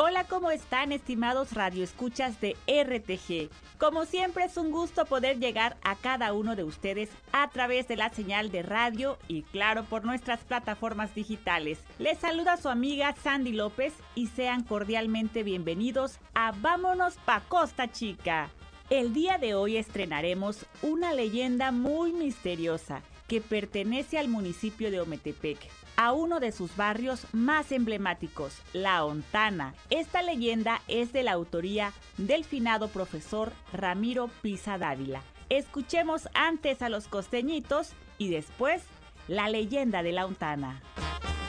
Hola, ¿cómo están, estimados radioescuchas de RTG? Como siempre es un gusto poder llegar a cada uno de ustedes a través de la señal de radio y claro por nuestras plataformas digitales. Les saluda su amiga Sandy López y sean cordialmente bienvenidos a Vámonos pa' Costa Chica. El día de hoy estrenaremos una leyenda muy misteriosa que pertenece al municipio de Ometepec, a uno de sus barrios más emblemáticos, La Ontana. Esta leyenda es de la autoría del finado profesor Ramiro Pisa Dávila. Escuchemos antes a los costeñitos y después la leyenda de La Ontana.